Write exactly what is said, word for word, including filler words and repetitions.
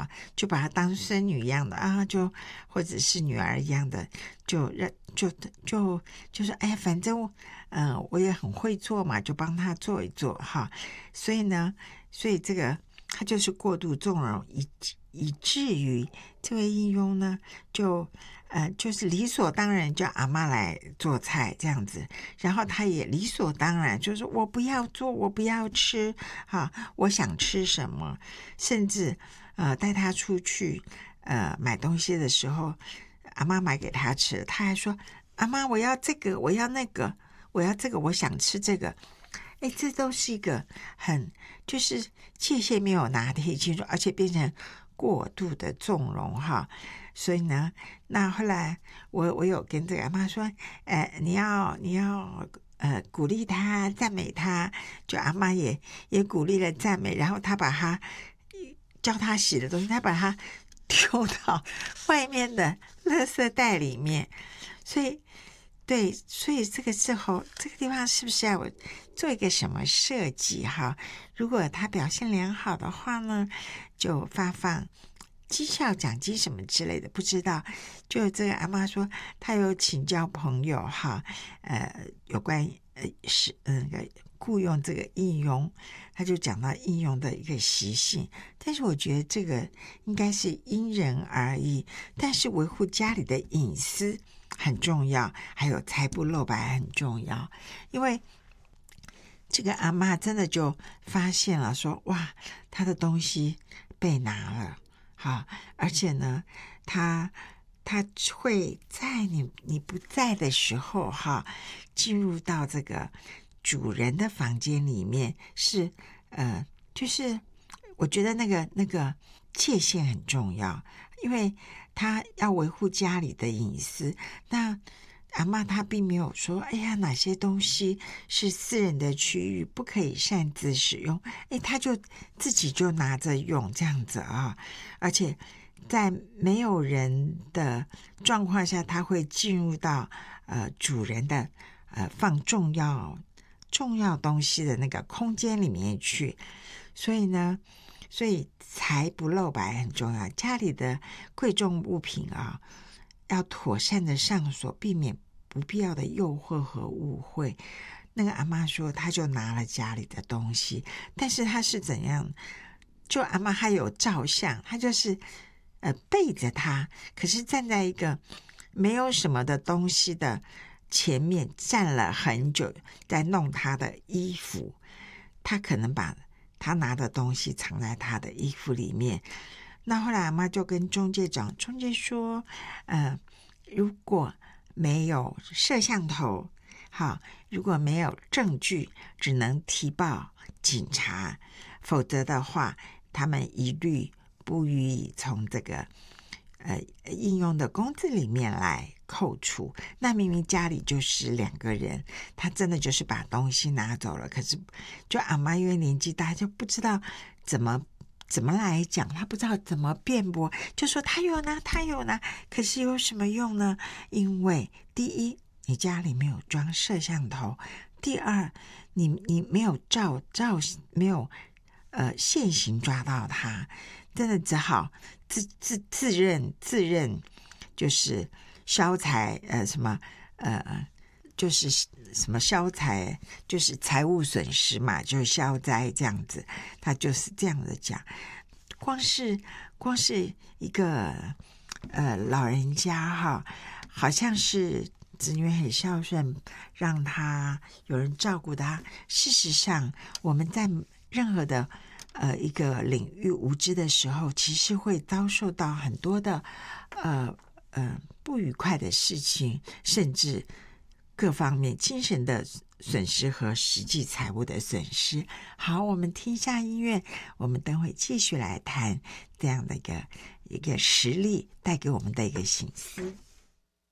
哈，就把她当孙女一样的啊，就或者是女儿一样的，就让就就就说哎呀，反正嗯、呃、我也很会做嘛，就帮她做一做哈。所以呢，所以这个她就是过度纵容，以以至于这位义佣呢，就呃就是理所当然叫阿嬷来做菜这样子，然后他也理所当然就是我不要做，我不要吃哈，我想吃什么，甚至呃带他出去呃买东西的时候，阿嬷买给他吃，他还说阿嬷我要这个，我要那个，我要这个，我想吃这个。哎，这都是一个很就是界限没有拿捏清楚，而且变成过度的纵容哈。所以呢，那后来我我有跟这个阿妈说，呃，你要你要呃鼓励他，赞美他，就阿妈也也鼓励了赞美，然后他把他教他洗的东西，他把它丢到外面的垃圾袋里面，所以。对，所以这个时候，这个地方是不是要做一个什么设计哈？如果他表现良好的话呢，就发放绩效奖金什么之类的，不知道。就这个阿妈说，她有请教朋友哈，呃，有关呃是那个雇佣这个义佣，他就讲到义佣的一个习性，但是我觉得这个应该是因人而异，但是维护家里的隐私很重要，还有财不露白很重要。因为这个阿嬷真的就发现了说，哇，她的东西被拿了，好，而且呢，她她会在你你不在的时候哈，进入到这个主人的房间里面，是呃，就是我觉得那个那个界限很重要，因为他要维护家里的隐私。那阿嬷她并没有说，哎呀，哪些东西是私人的区域，不可以擅自使用，哎，他就自己就拿着用这样子啊，而且在没有人的状况下，他会进入到呃主人的呃放重要重要东西的那个空间里面去，所以呢。所以财不露白很重要，家里的贵重物品啊，要妥善的上锁，避免不必要的诱惑和误会。那个阿嬷说，她就拿了家里的东西，但是她是怎样？就阿嬷还有照相，她就是呃背着她，可是站在一个没有什么的东西的前面站了很久，在弄她的衣服，她可能把他拿的东西藏在他的衣服里面。那后来阿嬷就跟中介讲，中介说呃，如果没有摄像头，好，如果没有证据，只能提报警察，否则的话他们一律不予以从这个呃应用的工资里面来扣除。那明明家里就是两个人，他真的就是把东西拿走了，可是就阿嬷因为年纪大，就不知道怎么怎么来讲，他不知道怎么辩驳，就说他有拿他有拿，可是有什么用呢？因为第一，你家里没有装摄像头；第二，你你没有照照没有呃现行抓到他，真的只好自自自认自认就是消财呃什么呃就是什么消财，就是财务损失嘛，就是消灾这样子，他就是这样的讲。光是光是一个呃老人家哈，好像是子女很孝顺，让他有人照顾他。事实上，我们在任何的呃一个领域无知的时候，其实会遭受到很多的呃呃不愉快的事情，甚至各方面精神的损失和实际财务的损失。好，我们听一下音乐，我们等会继续来谈这样的一个一个实例带给我们的一个省思。